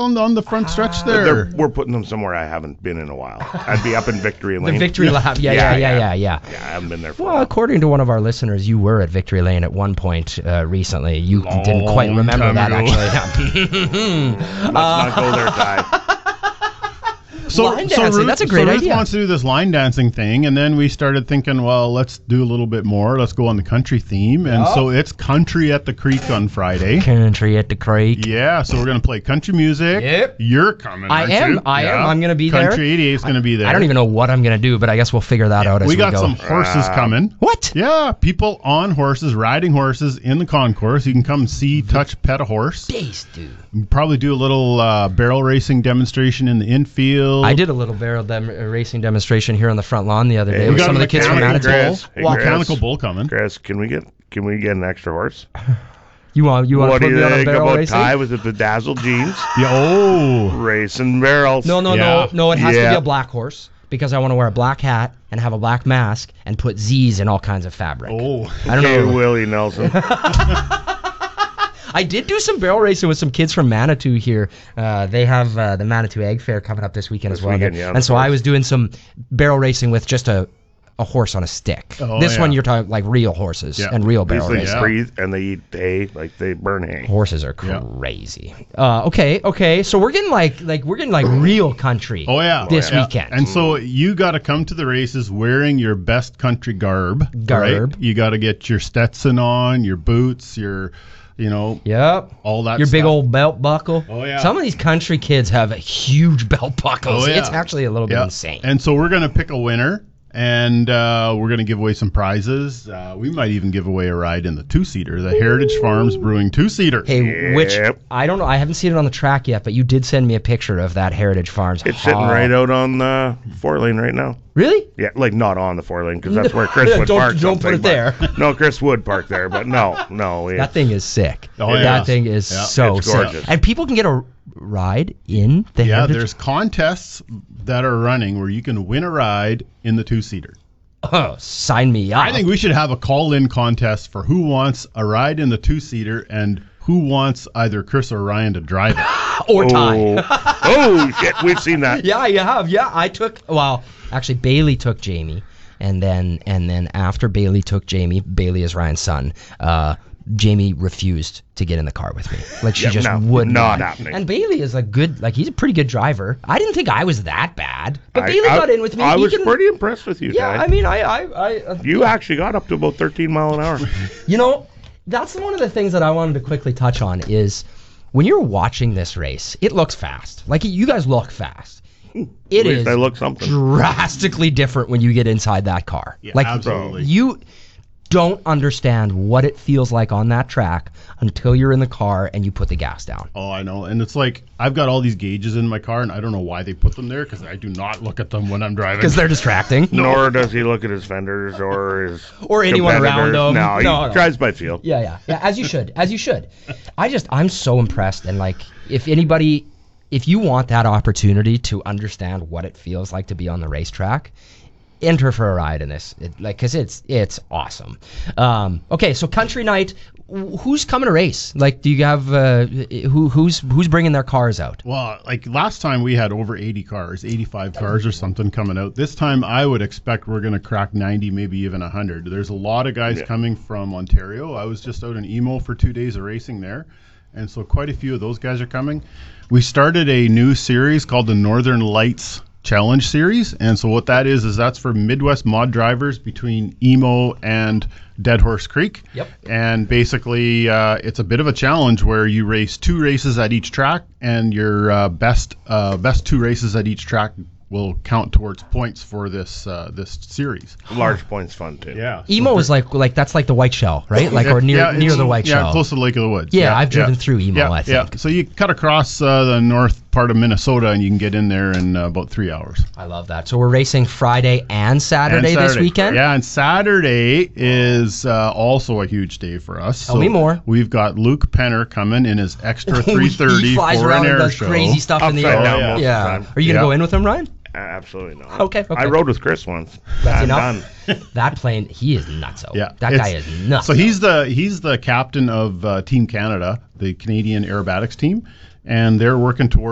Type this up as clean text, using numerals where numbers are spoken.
on the front stretch there. We're putting them somewhere I haven't been in a while. I'd be up in Victory Lane. The Victory Lab. Yeah. Yeah, I haven't been there for a while. According to one of our listeners, you were at Victory Lane at one point recently. You didn't quite Long remember time that, ago. actually. Let's not go there, Ty. Line dancing, Ruth, that's a great Ruth idea. wants to do this line dancing thing, and then we started thinking, well, let's do a little bit more. Let's go on the country theme, and so it's Country at the Creek on Friday. Country at the Creek. Yeah, so we're going to play country music. Yep. You're coming, I aren't am. you? I am. I'm going to be there. Country 88 is going to be there. I don't even know what I'm going to do, but I guess we'll figure that out as we go. We got some horses coming. What? Yeah, people on horses, riding horses in the concourse. You can come see, touch, pet a horse. Days, dude. Probably do a little barrel racing demonstration in the infield. I did a little barrel racing demonstration here on the front lawn the other day we with got some of the kids from mechanical Manitoba. Hey, Well, Chris. mechanical bull coming. Chris, can we get an extra horse? You want to What put do you me on a think barrel about racing? Ty with the bedazzled jeans, Yeah, oh. racing barrels? No. Yeah. It has to Yeah. be a black horse because I want to wear a black hat and have a black mask and put Z's in all kinds of fabric. Oh. I don't Hey, know. Willie Nelson. I did do some barrel racing with some kids from Manitou here. They have the Manitou Egg Fair coming up this weekend as well. weekend, yeah, and so I was doing some barrel racing with just a horse on a stick. Oh, This yeah. one you're talking like real horses Yeah. and real These barrel things racing. breathe and they eat hay, like they burn hay. Horses are crazy. Okay. So we're getting like real country. Oh, yeah. This Yeah. weekend. And so you got to come to the races wearing your best country garb. Garb. Right? You got to get your Stetson on, your boots, your, Yep. all that Your big stuff. old belt buckle. Oh, yeah. Some of these country kids have huge belt buckles. Oh, yeah. It's actually a little bit Yeah. insane. And so we're going to pick a winner, and we're going to give away some prizes. We might even give away a ride in the two-seater, the Heritage Farms Brewing two-seater. Hey, which Yep. I don't know. I haven't seen it on the track yet, but you did send me a picture of that Heritage Farms. It's sitting right out on the 4-lane right now. Really? Yeah, like not on the 4-lane because that's where Chris would Don't- park. don't put something, it there. but- No, Chris would park there, but no. That thing is sick. Oh, yeah. That thing is Yeah. so It's sick. gorgeous. And people can get a ride in the Yeah, Heritage. there's contests that are running where you can win a ride in the two-seater. Oh, sign me up. I think we should have a call-in contest for who wants a ride in the two-seater and who wants either Chris or Ryan to drive it. or tie. Oh shit, we've seen that. Yeah, you have. Yeah, I took. Well, actually, Bailey took Jamie, and then after Bailey took Jamie, Bailey is Ryan's son. Jamie refused to get in the car with me. Like she Yeah, just no, would not not. happening. And Bailey is he's a pretty good driver. I didn't think I was that bad, but I- Bailey I- got in with me. I He was can- pretty impressed with you, Yeah, Ty. I mean, I You actually got up to about 13 mile an hour. You know, that's one of the things that I wanted to quickly touch on is when you're watching this race, it looks fast. Like you guys look fast. It At least is I look something. drastically different when you get inside that car. Yeah, like absolutely. you don't understand what it feels like on that track until you're in the car and you put the gas down. Oh, I know. And it's like, I've got all these gauges in my car, and I don't know why they put them there, because I do not look at them when I'm driving. Because they're distracting. Nor does he look at his fenders or his Or anyone around competitors. him. No, he No. drives by feel. Yeah, as you should. I'm so impressed. And like, if you want that opportunity to understand what it feels like to be on the racetrack, enter for a ride in this, because it's awesome. Okay, so country night. Who's coming to race? Like, do you have who's bringing their cars out? Well, like last time we had over 80 cars, 85 cars or something coming out. This time I would expect we're going to crack 90, maybe even 100. There's a lot of guys coming from Ontario. I was just out in Emo for 2 days of racing there. And so quite a few of those guys are coming. We started a new series called the Northern Lights Challenge Series. And so what that is that's for Midwest mod drivers between Emo and Dead Horse Creek. Yep. And basically, it's a bit of a challenge where you race 2 races at each track, and your best 2 races at each track will count towards points for this series. Large points fun too. Yeah. Emo is like that's like the White Shell, right? Like or near the White Shell. Yeah, close to the Lake of the Woods. Yeah, I've driven through Emo, I think. Yeah. So you cut across the north part of Minnesota, and you can get in there in about 3 hours. I love that. So we're racing Friday and Saturday this weekend? Yeah, and Saturday is also a huge day for us. Tell me more. We've got Luke Penner coming in his extra 330 he flies for around an and air does show. crazy stuff in the Upside air. down most of the time. Are you going to go in with him, Ryan? Absolutely not. Okay. I rode with Chris once. That's I'm enough. done. That plane, he is nutso. Yeah, That guy is nuts. So he's the captain of Team Canada, the Canadian aerobatics team, and they're working towards